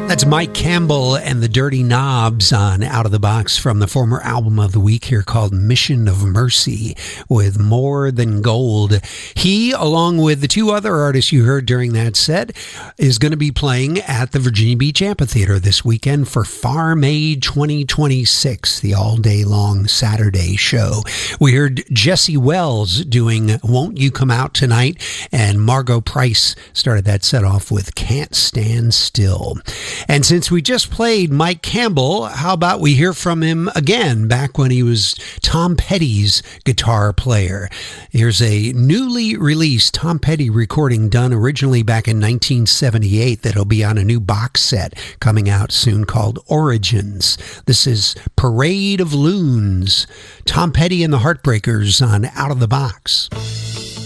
That's Mike Campbell and the Dirty Knobs on Out of the Box from the former album of the week here called Mission of Mercy with More Than Gold. He, along with the two other artists you heard during that set, is going to be playing at the Virginia Beach Amphitheater this weekend for Farm Aid 2026, the all-day long Saturday show. We heard Jesse Wells doing Won't You Come Out Tonight, and Margot Price started that set off with Can't Stand Still. And since we just played Mike Campbell, how about we hear from him again back when he was Tom Petty's guitar player. Here's a newly released Tom Petty recording done originally back in 1978 that'll be on a new box set coming out soon called Origins. This is Parade of Loons. Tom Petty and the Heartbreakers on Out of the Box.